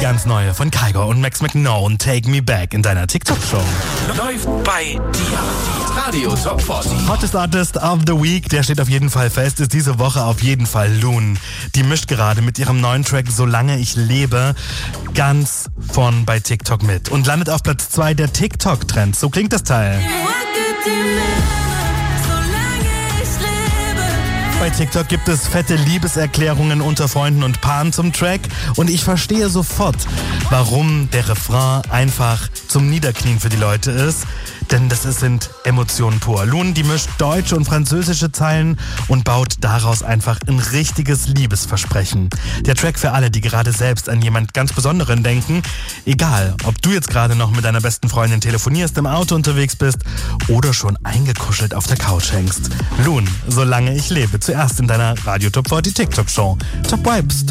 ganz neue von Kygo und Max McKnown, Take Me Back, in deiner TikTok-Show. Läuft bei dir. Radio Top 40. Hottest Artist of the Week, der steht auf jeden Fall fest, ist diese Woche auf jeden Fall Loon. Die mischt gerade mit ihrem neuen Track Solange ich lebe ganz vorn bei TikTok mit und landet auf Platz 2 der TikTok-Trends. So klingt das Teil. Bei TikTok gibt es fette Liebeserklärungen unter Freunden und Paaren zum Track und ich verstehe sofort, warum der Refrain einfach zum Niederknien für die Leute ist. Denn sind Emotionen pur. Loon, die mischt deutsche und französische Zeilen und baut daraus einfach ein richtiges Liebesversprechen. Der Track für alle, die gerade selbst an jemand ganz Besonderen denken. Egal, ob du jetzt gerade noch mit deiner besten Freundin telefonierst, im Auto unterwegs bist oder schon eingekuschelt auf der Couch hängst. Loon, solange ich lebe. Zuerst in deiner Radio Top 40 TikTok Show. Top Vibes,